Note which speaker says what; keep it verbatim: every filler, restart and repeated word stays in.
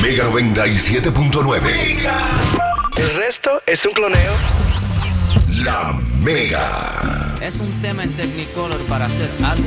Speaker 1: Mega noventa y siete punto nueve.
Speaker 2: El resto es un cloneo.
Speaker 1: La Mega.
Speaker 3: Es un tema en Technicolor para hacer algo